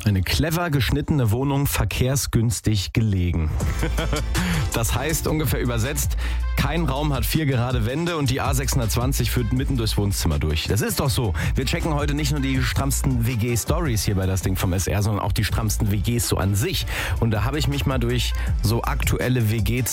Eine clever geschnittene Wohnung, verkehrsgünstig gelegen. Das heißt ungefähr übersetzt, kein Raum hat 4 gerade Wände und die A620 führt mitten durchs Wohnzimmer durch. Das ist doch so. Wir checken heute nicht nur die strammsten WG-Stories hier bei das Ding vom SR, sondern auch die strammsten WGs so an sich. Und da habe ich mich mal durch so aktuelle WG